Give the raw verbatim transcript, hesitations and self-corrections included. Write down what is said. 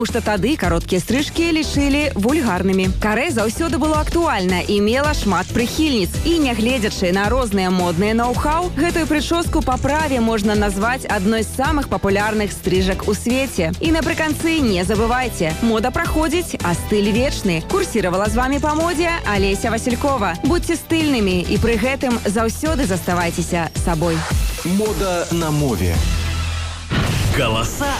Што тады кароткія стрыжкі лічылі вульгарнымі. Карэ заўсёды было актуальна і мела шмат прыхільніц. І нягледзячы на розныя модныя ноу-хау, гэтую прычоску па праве можна назваць адной з самых папулярных стрыжак у свеце. І напрыканцы не забывайце, мода праходзіць, а стыль вечны. Курсіравала з вамі па модзе Алеся Василькова. Будьце стыльнымі і пры гэтым заўсёды заставайцеся сабой. Мода на мове. Голоса